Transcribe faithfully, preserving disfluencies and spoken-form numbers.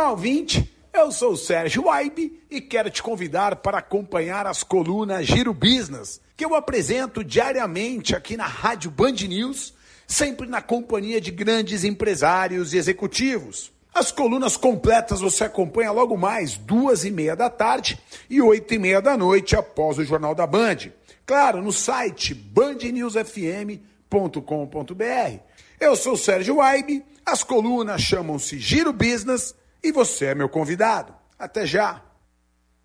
Olá, ouvinte, eu sou o Sérgio Waibe e quero te convidar para acompanhar as colunas Giro Business, que eu apresento diariamente aqui na Rádio Band News, sempre na companhia de grandes empresários e executivos. As colunas completas você acompanha logo mais duas e meia da tarde e oito e meia da noite após o Jornal da Band. Claro, no site band news f m ponto com ponto b r. Eu sou o Sérgio Waibe, as colunas chamam-se Giro Business e você é meu convidado. Até já!